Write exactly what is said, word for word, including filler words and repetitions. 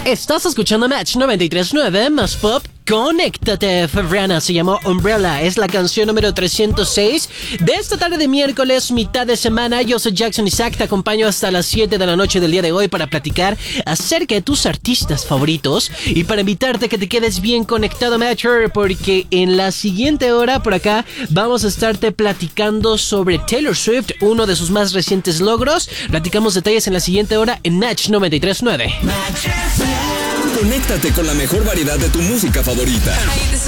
Estás escuchando Match noventa y tres punto nueve, más pop. Conéctate. Rihanna se llamó Umbrella, es la canción número trescientos seis de esta tarde de miércoles, mitad de semana. Yo soy Jackson Isaac, te acompaño hasta las siete de la noche del día de hoy para platicar acerca de tus artistas favoritos y para invitarte a que te quedes bien conectado, Matcher, porque en la siguiente hora por acá vamos a estarte platicando sobre Taylor Swift, uno de sus más recientes logros. Platicamos detalles en la siguiente hora en Match noventa y tres punto nueve. Conéctate con la mejor variedad de tu música favorita.